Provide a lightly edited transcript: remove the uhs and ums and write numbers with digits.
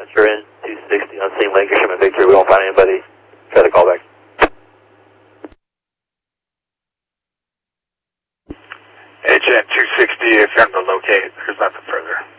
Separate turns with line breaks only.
Trend 260 on Scene Lake, Sherman Victory. We won't find anybody. Try to call back.
HN 260, if you're able to locate, there's nothing further.